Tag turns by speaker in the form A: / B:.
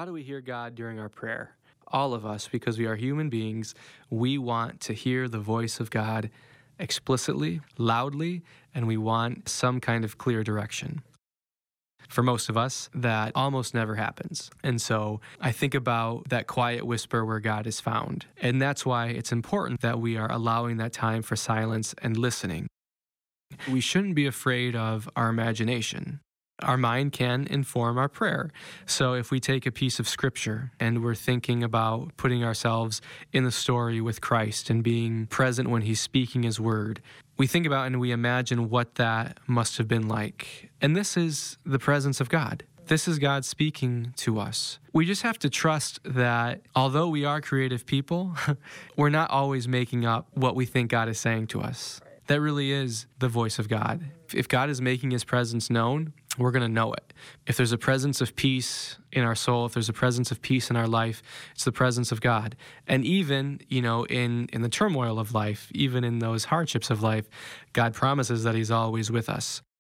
A: How do we hear God during our prayer? All of us, because we are human beings, we want to hear the voice of God explicitly, loudly, and we want some kind of clear direction. For most of us, that almost never happens. And so I think about that quiet whisper where God is found. And that's why it's important that we are allowing that time for silence and listening. We shouldn't be afraid of our imagination. Our mind can inform our prayer. So if we take a piece of scripture and we're thinking about putting ourselves in the story with Christ and being present when he's speaking his word, we think about and we imagine what that must have been like. And this is the presence of God. This is God speaking to us. We just have to trust that although we are creative people, we're not always making up what we think God is saying to us. That really is the voice of God. If God is making his presence known, we're going to know it. If there's a presence of peace in our soul, if there's a presence of peace in our life, it's the presence of God. And even, in the turmoil of life, even in those hardships of life, God promises that he's always with us.